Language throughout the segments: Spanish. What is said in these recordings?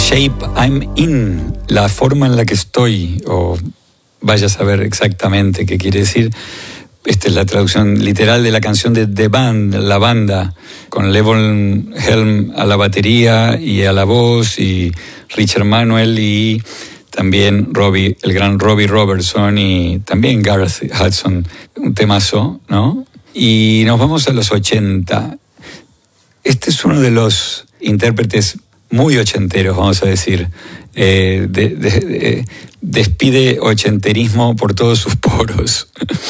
shape I'm in, la forma en la que estoy, o vaya a saber exactamente qué quiere decir. Esta es la traducción literal de la canción de The Band, la banda, con Levon Helm a la batería y a la voz, y Richard Manuel, y también el gran Robbie Robertson, y también Gareth Hudson, un temazo, ¿no? Y nos vamos a los 80. Este es uno de los intérpretes muy ochenteros, vamos a decir. Despide ochenterismo por todos sus poros.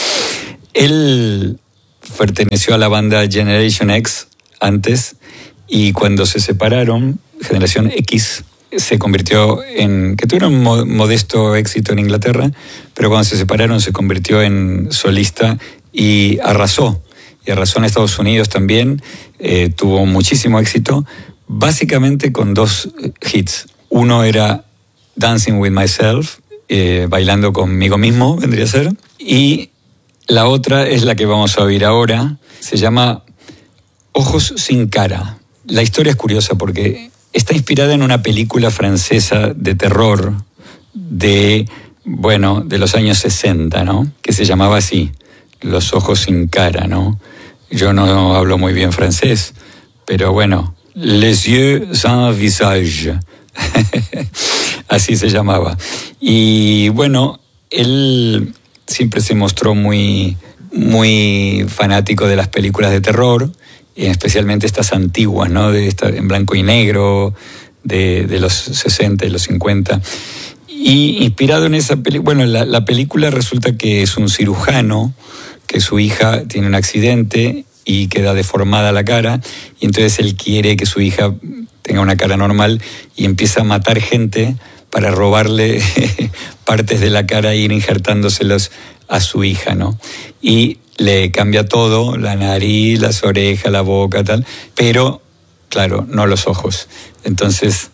Él perteneció a la banda Generation X antes, y cuando se separaron, Generación X, se convirtió en... que tuvieron un modesto éxito en Inglaterra, pero cuando se separaron se convirtió en solista y arrasó. Y arrasó en Estados Unidos también. Tuvo muchísimo éxito, básicamente con 2 hits. Uno era Dancing with Myself, bailando conmigo mismo, vendría a ser. Y la otra es la que vamos a oír ahora. Se llama Ojos sin cara. La historia es curiosa porque está inspirada en una película francesa de terror de los años 60, ¿no? Que se llamaba así, Los ojos sin cara, ¿no? Yo no hablo muy bien francés, pero bueno, Les yeux sans visage. Así se llamaba. Y bueno, él siempre se mostró muy, muy fanático de las películas de terror, y especialmente estas antiguas, ¿no? En blanco y negro, de los 60 y los 50. Y inspirado en esa película, la película resulta que es un cirujano, que su hija tiene un accidente y queda deformada la cara, y entonces él quiere que su hija tenga una cara normal y empieza a matar gente para robarle partes de la cara e ir injertándoselos a su hija, ¿no? Y le cambia todo, la nariz, las orejas, la boca, tal, pero, claro, no los ojos. Entonces,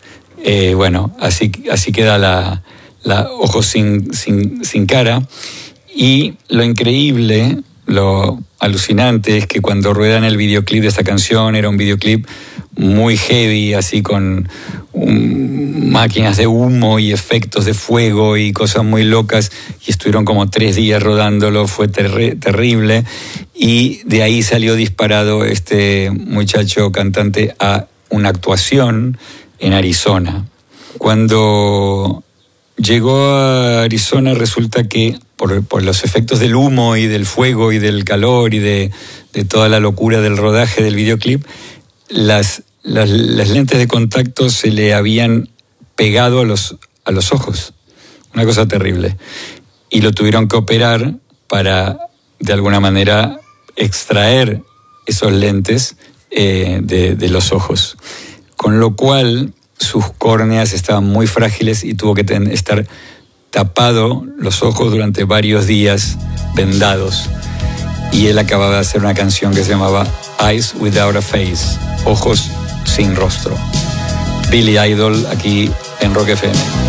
así queda la ojos sin cara. Y lo increíble, lo alucinante es que cuando ruedan el videoclip de esta canción, era un videoclip muy heavy, así con máquinas de humo y efectos de fuego y cosas muy locas, y estuvieron como 3 días rodándolo, fue terrible, y de ahí salió disparado este muchacho cantante a una actuación en Arizona. Cuando llegó a Arizona, resulta que por los efectos del humo y del fuego y del calor y de toda la locura del rodaje del videoclip, las lentes de contacto se le habían pegado a los ojos. Una cosa terrible. Y lo tuvieron que operar para, de alguna manera, extraer esos lentes de los ojos. Con lo cual, sus córneas estaban muy frágiles y tuvo que estar tapado los ojos durante varios días, vendados. Y él acababa de hacer una canción que se llamaba Eyes Without a Face, Ojos sin rostro. Billy Idol, aquí en Rock FM.